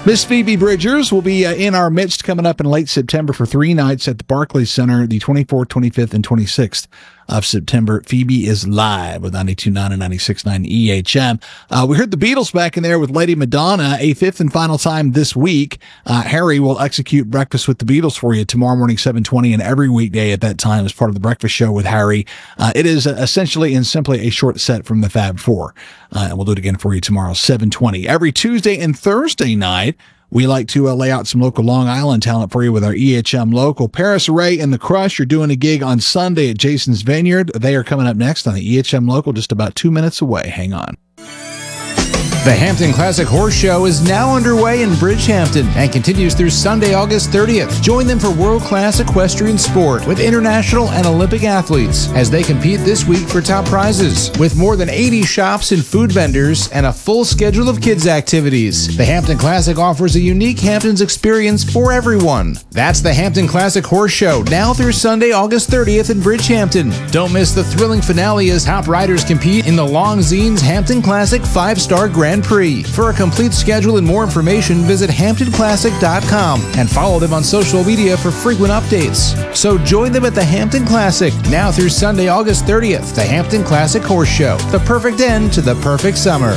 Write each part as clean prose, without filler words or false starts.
Miss Phoebe Bridgers will be in our midst coming up in late September for 3 nights at the Barclays Center, the 24th, 25th, and 26th of September. Phoebe is live with 92.9 and 96.9 EHM. We heard the Beatles back in there with Lady Madonna, a 5th and final time this week. Harry will execute Breakfast with the Beatles for you tomorrow morning, 7:20, and every weekday at that time as part of the Breakfast Show with Harry. It is essentially and simply a short set from the Fab Four. And we'll do it again for you tomorrow, 7:20. Every Tuesday and Thursday night, we like to lay out some local Long Island talent for you with our EHM Local. Paris Ray and the Crush are doing a gig on Sunday at Jason's Vineyard. They are coming up next on the EHM Local, just about 2 minutes away. Hang on. The Hampton Classic Horse Show is now underway in Bridgehampton and continues through Sunday, August 30th. Join them for world-class equestrian sport with international and Olympic athletes as they compete this week for top prizes. With more than 80 shops and food vendors and a full schedule of kids' activities, the Hampton Classic offers a unique Hamptons experience for everyone. That's the Hampton Classic Horse Show, now through Sunday, August 30th in Bridgehampton. Don't miss the thrilling finale as top riders compete in the Longzines Hampton Classic 5-Star Grand Prix. For a complete schedule and more information, visit HamptonClassic.com and follow them on social media for frequent updates. So join them at the Hampton Classic, now through Sunday, August 30th, the Hampton Classic Horse Show, the perfect end to the perfect summer.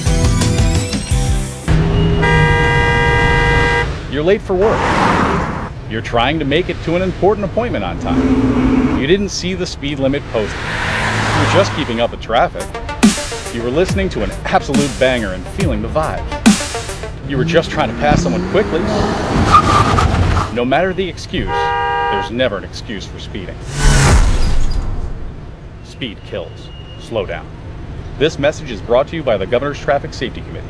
You're late for work. You're trying to make it to an important appointment on time. You didn't see the speed limit posted. You're just keeping up with traffic. You were listening to an absolute banger and feeling the vibes. You were just trying to pass someone quickly. No matter the excuse, there's never an excuse for speeding. Speed kills. Slow down. This message is brought to you by the Governor's Traffic Safety Committee.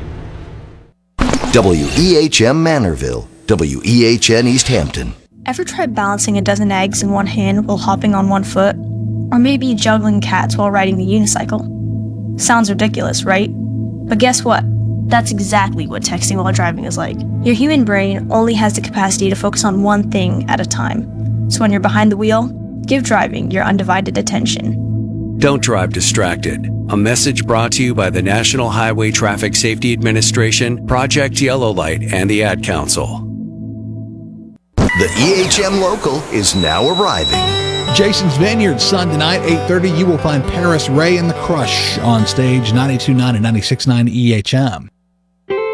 WEHM Manorville, WEHN East Hampton. Ever tried balancing a dozen eggs in one hand while hopping on one foot? Or maybe juggling cats while riding the unicycle? Sounds ridiculous, right? But guess what? That's exactly what texting while driving is like. Your human brain only has the capacity to focus on one thing at a time. So when you're behind the wheel, give driving your undivided attention. Don't drive distracted. A message brought to you by the National Highway Traffic Safety Administration, Project Yellow Light, and the Ad Council. The EHM Local is now arriving. Jason's Vineyard, Sunday night, 8:30. You will find Paris Ray and the Crush on stage, 92.9 and 96.9 EHM.